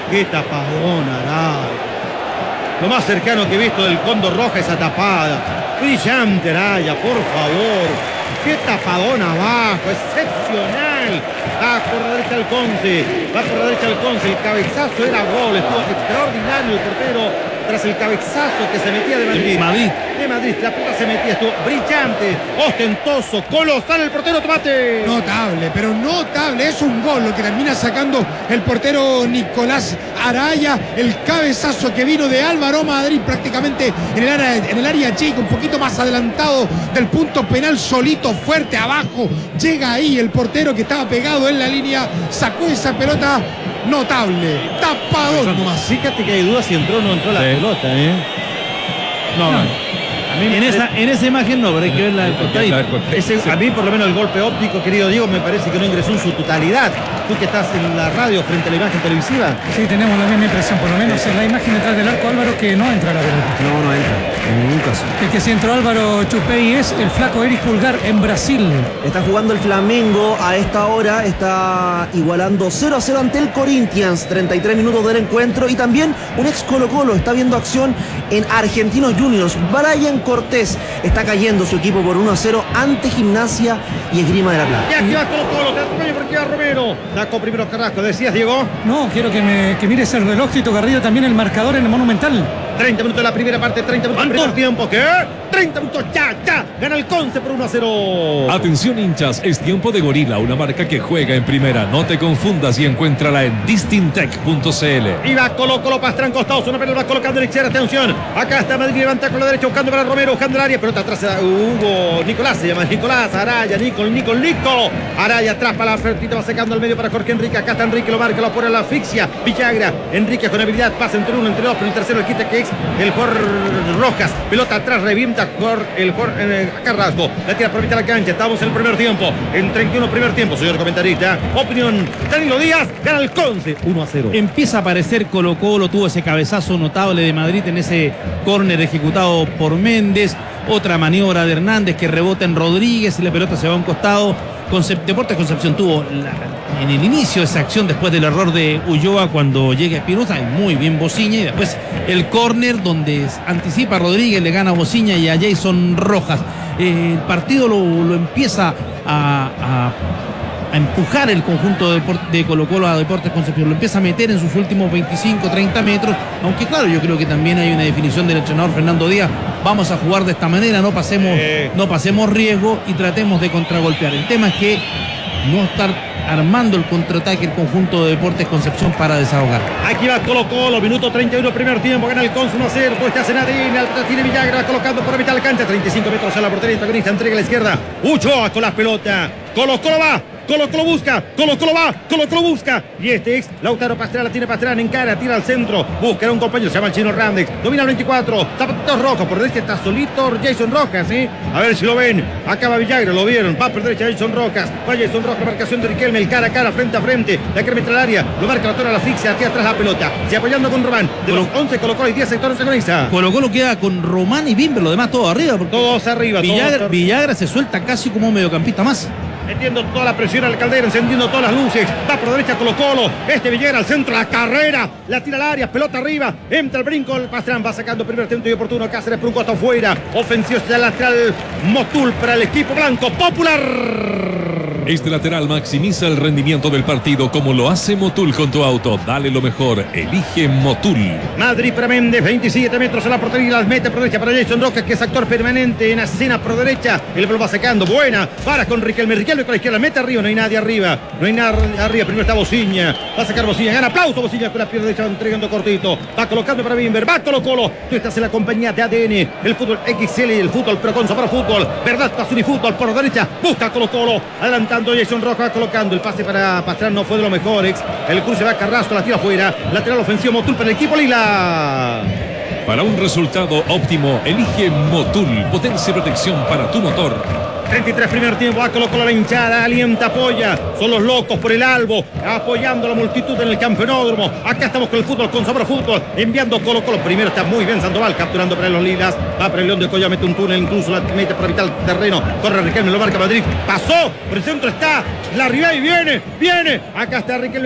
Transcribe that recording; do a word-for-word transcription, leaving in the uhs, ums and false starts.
Qué tapadón, Araya. Lo más cercano que he visto del Cóndor Roja, esa tapada. Brillante, Araya, por favor. Qué tapadón abajo, excepcional. Va por la derecha el Conce, va por la derecha el Conce. El cabezazo era gol, estuvo extraordinario el portero tras el cabezazo que se metía de Madrid. Madrid. De Madrid, la puta se metía, estuvo brillante, ostentoso, colosal el portero Tomate. Notable, pero notable, es un gol lo que termina sacando el portero Nicolás Araya, el cabezazo que vino de Álvaro Madrid prácticamente en el área, en el área chica, un poquito más adelantado del punto penal, solito, fuerte, abajo, llega ahí el portero que estaba pegado en la línea, sacó esa pelota, notable, tapador nomás. Fíjate que hay dudas si entró o no entró la Sí. pelota, ¿eh? No, no. A mí me En esa, parece- en esa imagen no, pero hay que verla del costadito. Ese- a mí por lo menos el golpe óptico, querido Diego, me parece que no ingresó en su totalidad. Tú que estás en la radio frente a la imagen televisiva. Sí, tenemos la misma impresión, por lo menos en la imagen detrás del arco Álvaro, que no entra la pelota. No, no entra. En ningún caso. El que sí entró Álvaro Chupey es el flaco Eric Pulgar en Brasil. Está jugando el Flamengo a esta hora, está igualando cero a cero ante el Corinthians, treinta y tres minutos del encuentro, y también un ex Colo Colo está viendo acción en Argentinos Juniors. Brian Cortés está cayendo su equipo por uno a cero ante Gimnasia y Esgrima de la Plata. Y aquí va Colo Colo, te acompaña por aquí va Romero. Sacó primero Carrasco, decías Diego. No, quiero que, me, que mires el reloj, Tito Garrido, también el marcador en el Monumental. treinta minutos de la primera parte, treinta minutos del primer tiempo. ¿Qué? treinta minutos ya, ya. Gana el Conce por uno a cero. Atención hinchas, es tiempo de Gorila, una marca que juega en primera. No te confundas y encuéntrala en distintec punto c l. Y va Colo Colo, Pastrán costados, una pelota va colocando a la izquierda, atención. Acá está Madrid, levanta con la derecha, buscando para Romero, buscando el área, pelota atrás a Hugo Nicolás, se llama Nicolás, Araya, Nicol, Nicol, Nico. Araya atrás para la pelotita, va sacando al medio para Jorge Enrique, acá está Enrique, lo marca, lo pone a la asfixia. Villagra, Enrique con habilidad, pasa entre uno, entre dos, pero el tercero el quita que es el Jorge Rojas, pelota atrás, revienta el Jorge eh, Carrasco, la tira por mitad de la cancha, estamos en el primer tiempo, en treinta y uno primer tiempo, señor comentarista. Opinión, Danilo Díaz, gana el Conce, uno a cero. Empieza a aparecer Colo Colo, tuvo ese cabezazo notable de Madrid en ese córner ejecutado por Méndez, otra maniobra de Hernández que rebota en Rodríguez y la pelota se va a un costado. Concep- Deportes Concepción tuvo la, en el inicio esa acción después del error de Ulloa cuando llega Espinosa, y muy bien Bociña, y después el córner donde anticipa Rodríguez, le gana a Bociña y a Jason Rojas. Eh, el partido lo, lo empieza a, a a empujar el conjunto de, de Colo Colo a Deportes Concepción, lo empieza a meter en sus últimos veinticinco, treinta metros, aunque claro, yo creo que también hay una definición del entrenador Fernando Díaz, vamos a jugar de esta manera, no pasemos, Eh. no pasemos riesgo y tratemos de contragolpear. El tema es que no estar armando el contraataque el conjunto de Deportes Concepción para desahogar. Aquí va Colo Colo, minuto treinta y uno, primer tiempo, gana el Conce uno a cero, pues está Senadín, al tiene Villagra, colocando por la mitad de la cancha, treinta y cinco metros a la portería, antagonista, entrega a la izquierda, Uchoa con la pelota, Colo Colo va, Colo Colo busca, Colo Colo va, Colo Colo busca, y este es Lautaro Pastrana, la tiene Pastrana en cara, tira al centro, busca a un compañero, se llama el chino Randex, domina el veinticuatro, zapatitos rojos, por derecha está solito Jason Rojas, ¿eh? A ver si lo ven, acaba Villagra, lo vieron, va por derecha Jason Rojas, va Jason Rojas, marcación de Riquelme, el cara a cara, frente a frente, la quiere meter al área, lo marca la torre a la asfixia, aquí atrás la pelota, se apoyando con Román, de los once Colo Colo y diez sectores agoniza. Colo Colo queda con Román y Bimber, lo demás todo arriba, porque Todos arriba, Villagra, todos Villagra se suelta casi como un mediocampista más. metiendo toda la presión al Caldera, encendiendo todas las luces, va por derecha Colo Colo, este Villagra al centro, la carrera, la tira al área, pelota arriba, entra el brinco, el Pastrán va sacando primer tiempo y oportuno, Cáceres por un costo afuera, ofensivo hacia el lateral, Motul para el equipo blanco, Popular. Este lateral maximiza el rendimiento del partido como lo hace Motul con tu auto. Dale lo mejor, elige Motul. Madrid para Méndez, veintisiete metros a la portería, las mete por derecha para Jason Rojas, que es actor permanente en escena por derecha, el balón va sacando, buena, para con Riquelme, Riquelme con la izquierda, mete arriba, no hay nadie arriba, no hay nada arriba, primero está Bociña, va a sacar Bociña, gana aplauso Bociña con la pierna derecha, entregando cortito, va colocando para Bimber, va Colo Colo, tú estás en la compañía de A D N, el fútbol X L y el fútbol Pro con Sabor Fútbol, verdad, Pazuni Fútbol por derecha, busca Colo Colo, adelantando Jason Rojas, colocando el pase para Pastrán, no fue de lo mejor, ex, el cruce va a Carrasco, la tira afuera, lateral ofensivo Motul para el equipo Lila. Para un resultado óptimo, elige Motul, potencia y protección para tu motor. treinta y tres primer tiempo, va Colo Colo la hinchada, alienta, apoya, son los locos por el albo, apoyando a la multitud en el campeonódromo. Acá estamos con el fútbol, con Sabor Fútbol, enviando Colo Colo, primero está muy bien Sandoval, capturando para los Lilas, va para el León de Coya, mete un túnel, incluso la mete para evitar el terreno, corre Riquelme, lo marca Madrid, pasó, por el centro está, la Ribey viene, viene, acá está Riquelme.